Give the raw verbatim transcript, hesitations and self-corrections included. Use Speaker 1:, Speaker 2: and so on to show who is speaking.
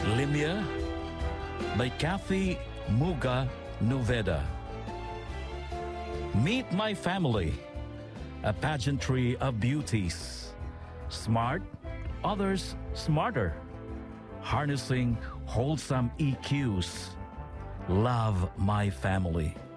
Speaker 1: Limia by Kathy Muga Noveda. Meet My Family, a pageantry of beauties. Smart, others smarter. Harnessing wholesome E Qs. Love My Family.